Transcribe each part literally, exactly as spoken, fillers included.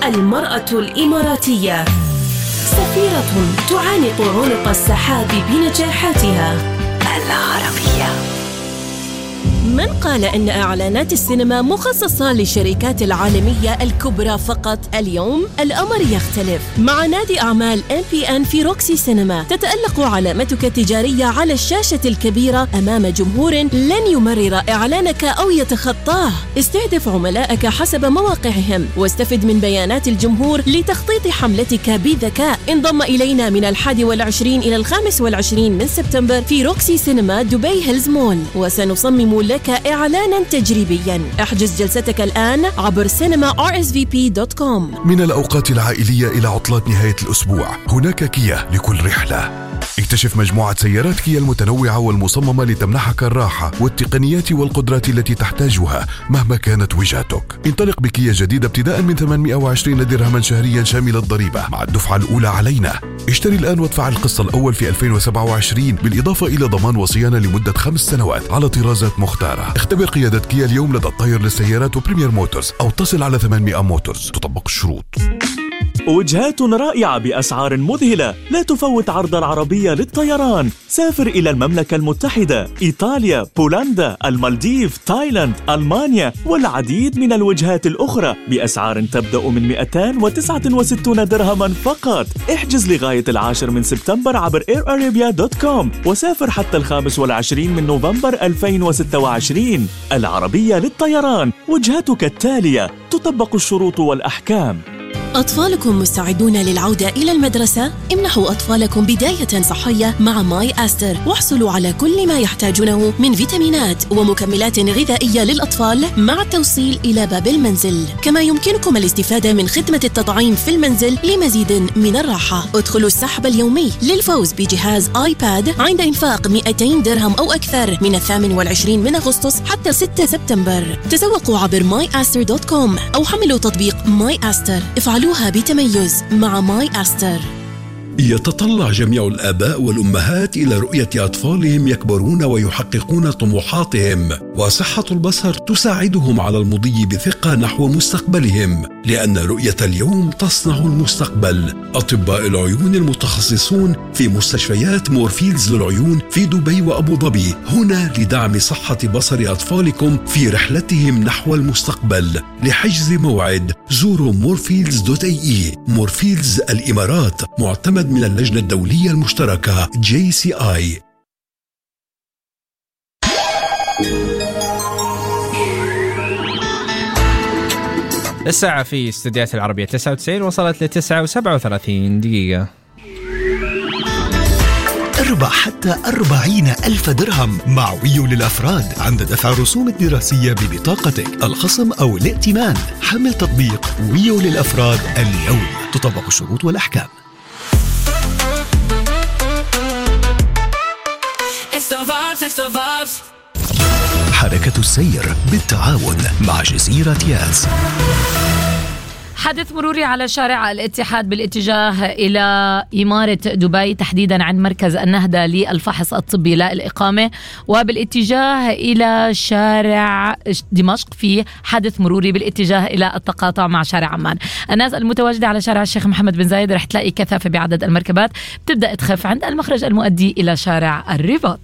المرأة الإماراتية سفيرة تعانق عنق السحاب بنجاحاتها. العربية. من قال إن إعلانات السينما مخصصة للشركات العالمية الكبرى فقط؟ اليوم الأمر يختلف. مع نادي أعمال إم بي إن في روكسي سينما تتألق علامتك التجارية على الشاشة الكبيرة أمام جمهور لن يمرر إعلانك أو يتخطاه. استهدف عملائك حسب مواقعهم واستفد من بيانات الجمهور لتخطيط حملتك بذكاء. انضم إلينا من الحادي والعشرين إلى الخامس والعشرين من سبتمبر في روكسي سينما دبي هيلز مول، وسنصمم لك إعلانا تجريبيا. احجز جلستك الآن عبر سينما آر إس في بي دوت كوم. من الأوقات العائلية إلى عطلات نهاية الأسبوع، هناك كيا لكل رحلة. اكتشف مجموعة سيارات كيا المتنوعة والمصممة لتمنحك الراحة والتقنيات والقدرات التي تحتاجها مهما كانت وجهتك. انطلق بكيا جديدة ابتداء من ثمانمائة وعشرين درهما شهريا شامل الضريبة مع الدفعة الأولى علينا. اشتري الآن وادفع القسط الأول في ألفين وسبعة وعشرين بالإضافة إلى ضمان وصيانة لمدة خمس سنوات على طرازات مختارة. اختبر قيادة كيا اليوم لدى الطير للسيارات وبريمير موتورز أو اتصل على ثمانمائة موتورز. تطبق الشروط. وجهات رائعة بأسعار مذهلة. لا تفوت عرض العربية للطيران. سافر إلى المملكة المتحدة، إيطاليا، بولندا، المالديف، تايلاند، ألمانيا والعديد من الوجهات الأخرى بأسعار تبدأ من مئتين وتسعة وستين درهما فقط. احجز لغاية العاشر من سبتمبر عبر إير أرابيا دوت كوم وسافر حتى الخامس والعشرين من نوفمبر ألفين وستة وعشرين. العربية للطيران، وجهتك التالية. تطبق الشروط والأحكام. أطفالكم مستعدون للعودة إلى المدرسة؟ امنحوا أطفالكم بداية صحية مع ماي أستر، واحصلوا على كل ما يحتاجونه من فيتامينات ومكملات غذائية للأطفال مع التوصيل إلى باب المنزل. كما يمكنكم الاستفادة من خدمة التطعيم في المنزل لمزيد من الراحة. ادخلوا السحب اليومي للفوز بجهاز آيباد عند إنفاق مئتين درهم أو أكثر من الثامن والعشرين من أغسطس حتى ستة سبتمبر. تسوقوا عبر ماي أستر دوت كوم أو حملوا تطبيق ماي أستر. افعلوا بتميز مع ماي أستر. يتطلع جميع الآباء والأمهات إلى رؤية أطفالهم يكبرون ويحققون طموحاتهم، وصحة البصر تساعدهم على المضي بثقة نحو مستقبلهم، لأن رؤية اليوم تصنع المستقبل. أطباء العيون المتخصصون في مستشفيات مورفيلدز للعيون في دبي وأبو ظبي هنا لدعم صحة بصر أطفالكم في رحلتهم نحو المستقبل. لحجز موعد زوروا مورفيلدز دوت اي اي. مورفيلدز الإمارات، معتمد من اللجنة الدولية المشتركة جي سي آي. الساعة في استديوهات العربية تسعة وتسعين وصلت لتسعة وسبعة وثلاثين دقيقة. اربح حتى أربعين ألف درهم مع ويو للأفراد عند دفع الرسوم الدراسية ببطاقتك، الخصم أو الائتمان. حمل تطبيق ويو للأفراد اليوم. تطبق الشروط والأحكام. حركة السير بالتعاون مع جزيرة ياس. حادث مروري على شارع الاتحاد بالاتجاه إلى إمارة دبي، تحديدا عن مركز النهضة للفحص الطبي لا الإقامة، وبالاتجاه إلى شارع دمشق في حادث مروري بالاتجاه إلى التقاطع مع شارع عمان. الناس المتواجدة على شارع الشيخ محمد بن زايد رح تلاقي كثافة بعدد المركبات بتبدأ تخف عند المخرج المؤدي إلى شارع الرباط.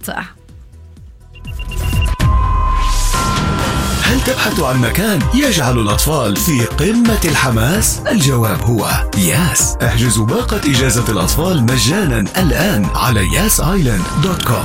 هل تبحث عن مكان يجعل الأطفال في قمة الحماس؟ الجواب هو ياس. احجزوا باقة إجازة الأطفال مجانا الآن على ياس آيلاند دوت كوم.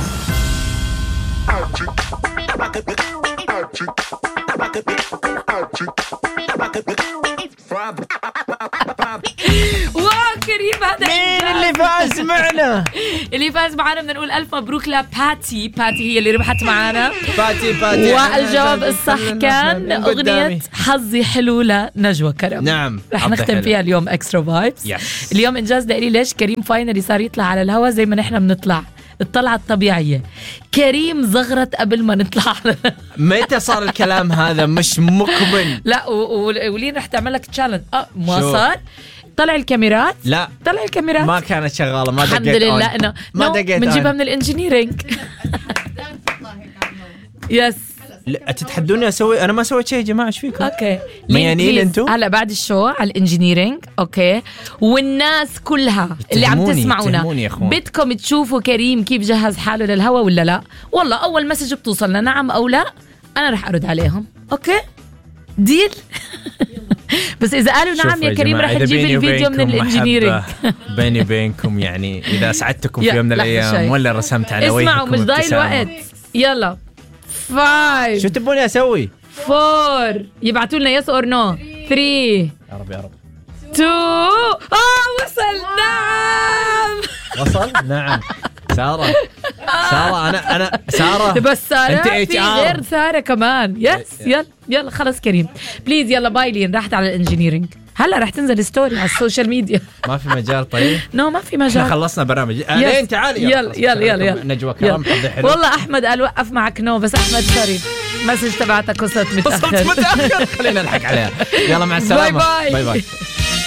واو كريم، هذا مين اللي فاز معنا؟ اللي فاز معنا بدنا نقول ألف مبروك لباتي. باتي هي اللي ربحت معنا. باتي باتي. والجواب الصح كان أغنية حظي حلو لنجوى كرم. نعم، رح نختم فيها اليوم اكسترا فايبس. يس. اليوم إنجاز لإلي. ليش كريم فاينلي صار يطلع على الهوا زي ما نحن بنطلع الطلعة الطبيعية. كريم زغرت قبل ما نطلع. متى صار الكلام هذا؟ مش مكمل. لا ولين رح تعمل لك تشالنج. اه ما صار. طلع الكاميرات. لا طلع الكاميرات ما كانت شغالة. ما الحمد لله انه ما دقيت. بنجيبها من الانجينيرينج. يس لا تتحدوني اسوي، انا ما سويت شيء يا جماعه، ايش فيكم؟ اوكي ميانين انتم. هلا بعد الشو على الانجينيرينج اوكي، والناس كلها اللي عم تسمعونا بدكم تشوفوا كريم كيف جهز حاله للهوا ولا لا. والله اول مسج بتوصلنا نعم او لا انا رح ارد عليهم. اوكي ديل. بس اذا قالوا نعم يا كريم رح تجيب الفيديو من الانجينيرينج. بيني وبينكم يعني اذا سعدتكم في يوم من الايام ولا رسمت على وجهكم. اسمعوا مش ضايع الوقت. يلا فايف. شو تبوني اسوي؟ فور. يبعتوا لنا يس اور نو. ثري. يا رب يا رب. تو. اه وصل. نعم وصل. نعم سارة. سارة أنا أنا سارة. بس سارة في غير سارة كمان. يس يلا يلا خلص كريم بليز يلا بايلين راحت على الانجينيرينج. هلا رح تنزل ستوري على السوشيال ميديا. ما في مجال طيب؟ نو ما في مجال. احنا خلصنا برامج. لين تعالي يلا يلا يلا يلا نجوى كرام حظي حلو. والله أحمد قال وقف معك نو بس أحمد سوري مسج تبعتك وصلت متأخر. وصلت متأخر. خلينا نضحك عليها. يلا مع السلامة. باي باي. باي باي.